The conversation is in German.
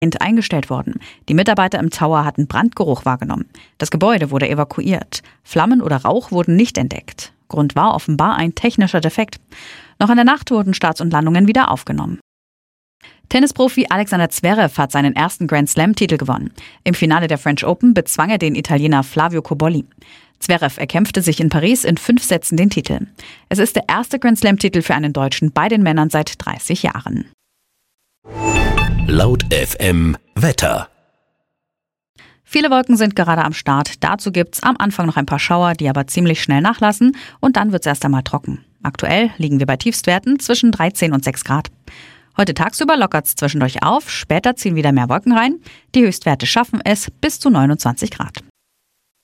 eingestellt worden. Die Mitarbeiter im Tower hatten Brandgeruch wahrgenommen. Das Gebäude wurde evakuiert. Flammen oder Rauch wurden nicht entdeckt. Grund war offenbar ein technischer Defekt. Noch in der Nacht wurden Starts und Landungen wieder aufgenommen. Tennisprofi Alexander Zverev hat seinen ersten Grand-Slam-Titel gewonnen. Im Finale der French Open bezwang er den Italiener Flavio Cobolli. Zverev erkämpfte sich in Paris in 5 Sätzen den Titel. Es ist der erste Grand-Slam-Titel für einen Deutschen bei den Männern seit 30 Jahren. Laut FM Wetter. Viele Wolken sind gerade am Start. Dazu gibt's am Anfang noch ein paar Schauer, die aber ziemlich schnell nachlassen. Und dann wird's erst einmal trocken. Aktuell liegen wir bei Tiefstwerten zwischen 13 und 6 Grad. Heute tagsüber lockert's zwischendurch auf, später ziehen wieder mehr Wolken rein. Die Höchstwerte schaffen es bis zu 29 Grad.